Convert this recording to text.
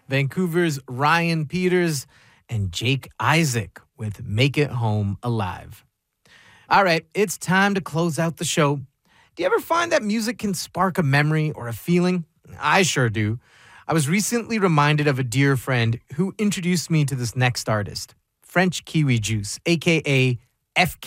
Vancouver's Ryan Peters, and Jake Isaac with Make It Home Alive. All right, it's time to close out the show. Do you ever find that music can spark a memory or a feeling? I sure do. I was recently reminded of a dear friend who introduced me to this next artist, French Kiwi Juice, a.k.a. FK.